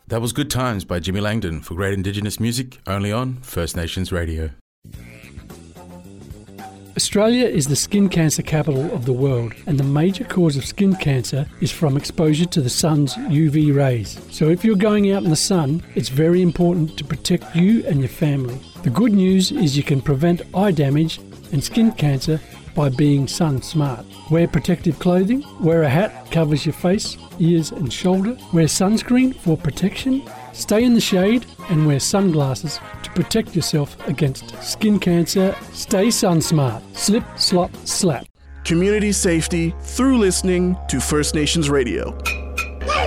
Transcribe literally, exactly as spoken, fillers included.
That was Good Times by Jimmy Langdon for great Indigenous music, only on First Nations Radio. Australia is the skin cancer capital of the world, and the major cause of skin cancer is from exposure to the sun's U V rays. So if you're going out in the sun, it's very important to protect you and your family. The good news is you can prevent eye damage and skin cancer by being sun smart. Wear protective clothing, wear a hat that covers your face, ears and shoulder, wear sunscreen for protection, stay in the shade and wear sunglasses to protect yourself against skin cancer. Stay sun smart. Slip, slop, slap. Community safety through listening to First Nations Radio.